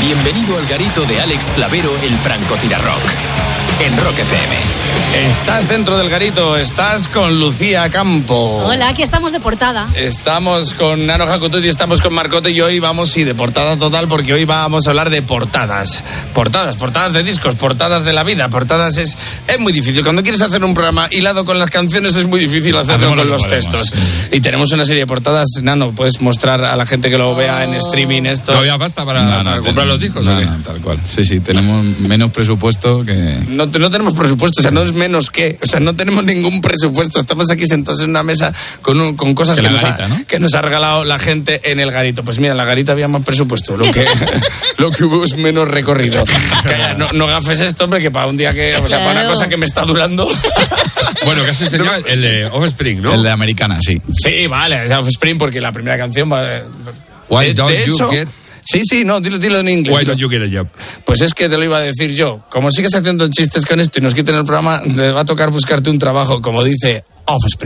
Bienvenido al garito de Alex Clavero, el francotirarrock, en Rock FM. Estás dentro del garito, estás con Lucía Campo. Hola, aquí estamos de portada. Estamos con Nano Jacotuti, estamos con Marcote y hoy vamos, de portada total, porque hoy vamos a hablar de portadas. Portadas de discos, portadas de la vida, portadas es muy difícil. Cuando quieres hacer un programa hilado con las canciones es muy difícil hacerlo con los textos. Sí. Y tenemos una serie de portadas. Nano, ¿puedes mostrar a la gente que lo vea en streaming esto? ¿No había pasta para comprar los discos? No, tal cual. Sí, tenemos menos presupuesto que... No tenemos presupuesto, o sea, no es menos que... O sea, no tenemos ningún presupuesto. Estamos aquí sentados en una mesa con cosas que nos ha regalado la gente en el garito. Pues mira, en la garita había más presupuesto. Lo que hubo es menos recorrido. No gafes esto, hombre, que para un día que... O sea, para una cosa que me está durando... Bueno, casi sería el de Offspring, ¿no? El de Americana, sí. Sí, vale, Offspring, porque la primera canción va... Why don't you get... Sí, no, dilo en inglés. Why don't you get a job? Pues es que te lo iba a decir yo. Como sigues haciendo chistes con esto y nos quiten el programa, te va a tocar buscarte un trabajo, como dice Offspring.